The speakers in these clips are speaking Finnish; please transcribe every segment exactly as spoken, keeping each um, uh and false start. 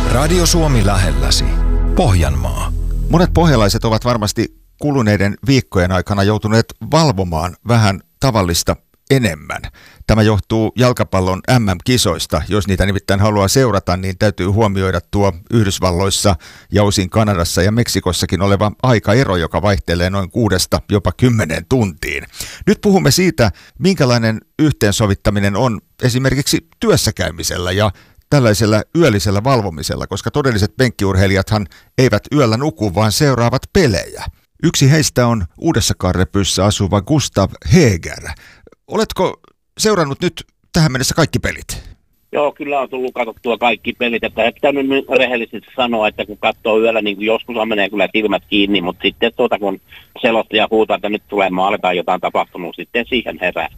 Radio Suomi lähelläsi. Pohjanmaa. Monet pohjalaiset ovat varmasti kuluneiden viikkojen aikana joutuneet valvomaan vähän tavallista enemmän. Tämä johtuu jalkapallon äm äm-kisoista. Jos niitä nimittäin haluaa seurata, niin täytyy huomioida tuo Yhdysvalloissa ja osin Kanadassa ja Meksikossakin oleva aikaero, joka vaihtelee noin kuudesta jopa kymmeneen tuntiin. Nyt puhumme siitä, minkälainen yhteensovittaminen on esimerkiksi työssäkäymisellä ja tällaisella yöllisellä valvomisella, koska todelliset penkkiurheilijathan eivät yöllä nuku, vaan seuraavat pelejä. Yksi heistä on Uudessa-Karrepyssä asuva Gustav Heger. Oletko seurannut nyt tähän mennessä kaikki pelit? Joo, kyllä on tullut katsottua kaikki pelit, että ei pitänyt nyt rehellisesti sanoa, että kun katsoo yöllä, niin joskus on menee kyllä silmät kiinni, mutta sitten tuota, kun selostaja huutaa, että nyt tulee maalle tai jotain tapahtunut, sitten siihen herää.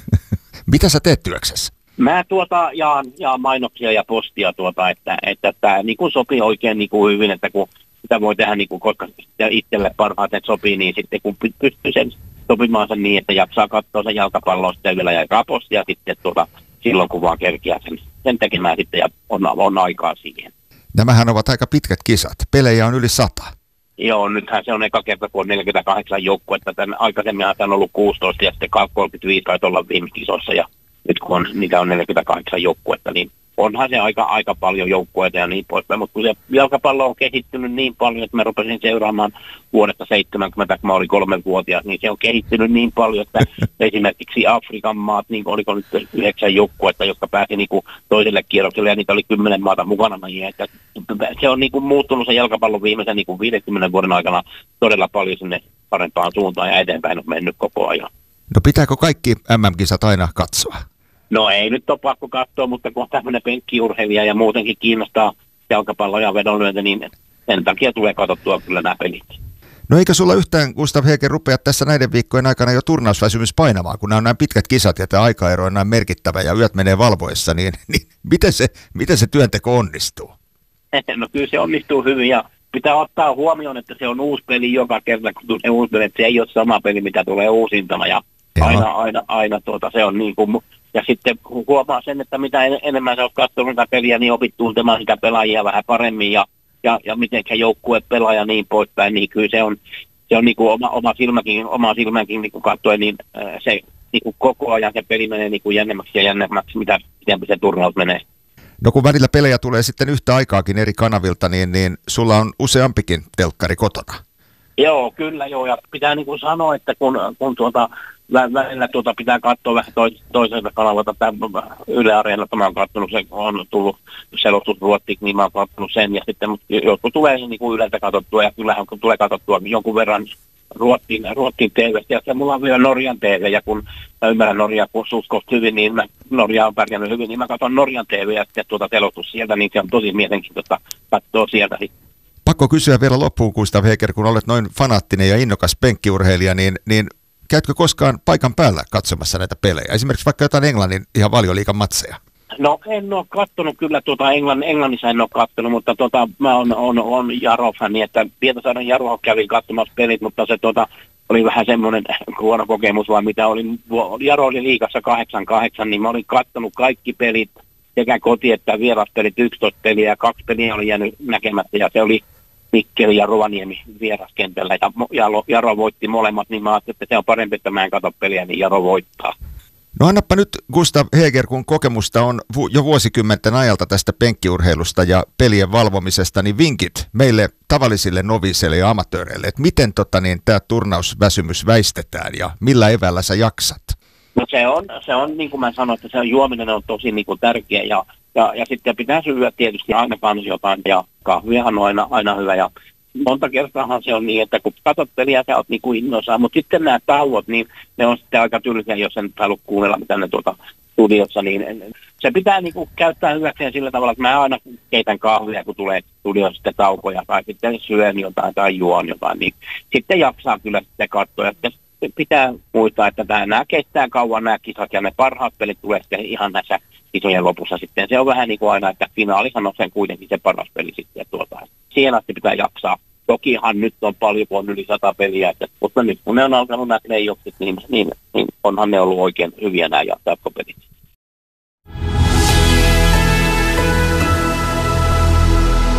Mitä sä teet työksessä? Mä tuota jaan, jaan mainoksia ja postia, tuota, että, että tämä niin kuin sopii oikein niin kuin hyvin, että kun sitä voi tehdä, niin kuin, koska itselle parhaiten sopii, niin sitten kun pystyy sen sopimaan sen niin, että jaksaa katsoa sen jalkapalloa sitten vielä ja rapostia ja sitten tuota, silloin kun vaan kerkiää sen, sen tekemään sitten ja on, on aikaa siihen. Nämähän ovat aika pitkät kisat. Pelejä on yli sata. Joo, nythän se on eka kerta, kun on neljäkymmentäkahdeksan joukkuetta. Aikaisemminhan tämä on ollut kuusitoista ja sitten kolmekymmentäviisi taitaa olla viime kisoissa ja nyt kun on, niitä on neljäkymmentäkahdeksan joukkuetta, niin onhan se aika, aika paljon joukkueita ja niin poispäin. Mutta kun se jalkapallo on kehittynyt niin paljon, että mä rupesin seuraamaan vuodesta seitsemänkymmentä, kun mä olin kolmevuotias, niin se on kehittynyt niin paljon, että esimerkiksi Afrikan maat, niin oliko nyt yhdeksän joukkuetta, jotka pääsi niin kuin toiselle kierrokselle ja niitä oli kymmenen maata mukana. Niin, että se on niin kuin muuttunut se jalkapallon viimeisen niin kuin viidenkymmenen vuoden aikana todella paljon sinne parempaan suuntaan ja eteenpäin on mennyt koko ajan. No pitääkö kaikki äm äm-kisat aina katsoa? No ei nyt ole pakko katsoa, mutta kun on tämmöinen penkkiurheilija ja muutenkin kiinnostaa jalkapallo ja vedonlyönti, niin sen takia tulee katsottua kyllä nämä pelit. No eikä sulla yhtään, Gustav Heger, rupea tässä näiden viikkojen aikana jo turnausväsymys painamaan, kun nämä on näin pitkät kisat ja tämä aikaero on näin merkittävä ja yöt menee valvoessa, niin, niin miten, se, miten se työnteko onnistuu? No kyllä se onnistuu hyvin ja pitää ottaa huomioon, että se on uusi peli joka kerta, kun tulee uusi peli, että se ei ole sama peli, mitä tulee uusintana ja aina, aina, aina tuota, se on niin kuin. Ja sitten huomaa sen, että mitä enemmän sä oot katsonut sitä peliä, niin opit tuntemaan sitä pelaajia vähän paremmin ja, ja, ja mitenkä joukkue pelaa ja niin poispäin, niin kyllä se on, se on niin kuin oma, oma silmäkin, oma silmäkin niin kuin katsoen, niin se niin kuin koko ajan se peli menee niin kuin jännemmäksi ja jännemmäksi, mitä pitempi se turnaus menee. No kun välillä pelejä tulee sitten yhtä aikaakin eri kanavilta, niin, niin sulla on useampikin telkkari kotona. Joo, kyllä joo, ja pitää niin kuin sanoa, että kun, kun tuota, välillä tuota pitää katsoa vähän tois, toiselta kanavalta, tämä Yle Areenalta mä oon katsonut, se on tullut selostus ruotsiksi, niin mä oon katsonut sen, ja sitten jotkut tulee niin kuin Yleltä katsottua, ja kyllähän kun tulee katsottua jonkun verran Ruotsin, Ruotsin T V:stä, ja mulla on vielä Norjan T V, ja kun mä ymmärrän Norjaa suskosta hyvin, niin mä, Norja on pärjännyt hyvin, niin mä katson Norjan T V, ja sitten tuota selostus sieltä, niin se on tosi mielenkiintoista katsoa sieltä sitten. Pakko kysyä vielä loppuun, Gustav Heger, kun olet noin fanaattinen ja innokas penkkiurheilija, niin, niin käytkö koskaan paikan päällä katsomassa näitä pelejä? Esimerkiksi vaikka jotain Englannin ihan Valioliigan matseja. No en ole katsonut kyllä, tuota Englann, Englannissa en ole katsonut, mutta tuota, mä oon on, on Jaro-fani, että Pietasaaren Jaro kävi katsomassa pelit, mutta se tuota, oli vähän semmoinen huono kokemus, vaan mitä oli, Jaro oli liigassa kahdeksan kahdeksan, niin mä olin katsonut kaikki pelit, sekä koti- että vieraspelit, yksitoista peliä ja kaksi peliä oli jäänyt näkemättä ja se oli Mikkeli ja Rovaniemi vieraskentällä ja Jaro voitti molemmat, niin mä ajattelin, että se on parempi, että mä en katso peliä, niin Jaro voittaa. No annappa nyt, Gustav Heger, kun kokemusta on vu- jo vuosikymmenten ajalta tästä penkkiurheilusta ja pelien valvomisesta, niin vinkit meille tavallisille noviseille ja amatööreille, että miten tota, niin, tämä turnausväsymys väistetään ja millä evällä sä jaksat? No se on, se on niin kuin mä sanoin, että se on, juominen on tosi niin kuin tärkeä ja, ja, ja sitten pitää syödä tietysti aina kanssa jotain ja kahviahan on aina, aina hyvä ja monta kertaahan se on niin, että kun katsot peliä, sä oot niin kuin innoissaan, mutta sitten nämä tauot, niin ne on sitten aika tylsiä, jos en halua kuunnella mitä ne tuota studiossa, niin se pitää niin kuin käyttää hyväkseen sillä tavalla, että mä aina keitän kahvia, kun tulee studiossa sitten taukoja tai sitten syön jotain tai juon jotain, niin sitten jaksaa kyllä sitten katsoa ja pitää muistaa, että nämä kestää kauan nämä kisat ja ne parhaat pelit tulee sitten ihan näissä kisojen lopussa sitten. Se on vähän niin kuin aina, että finaalihan on sen kuitenkin se paras peli sitten tuota. Siihen asti pitää jaksaa. Tokihan nyt on paljon, kun on yli sata peliä, että, mutta nyt kun ne on alkanut nämä playoffit, niin, niin, niin onhan ne ollut oikein hyviä nämä jatkopelit.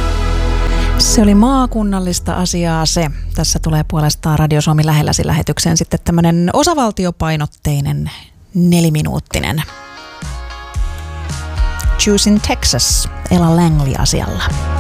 Se oli maakunnallista asiaa se. Tässä tulee puolestaan Radio Suomi lähelläsi -lähetykseen sitten tämmöinen osavaltiopainotteinen neliminuuttinen Choosing Texas Ella Langley asialla.